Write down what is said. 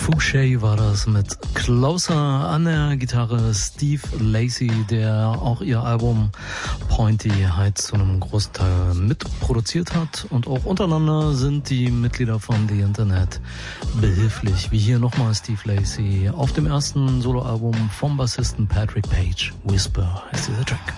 Fouché war das mit Closer, an der Gitarre Steve Lacy, der auch ihr Album Pointy halt zu einem großen Teil mitproduziert hat. Und auch untereinander sind die Mitglieder von The Internet behilflich. Wie hier nochmal Steve Lacy auf dem ersten Soloalbum vom Bassisten Patrick Page. Whisper heißt dieser Track.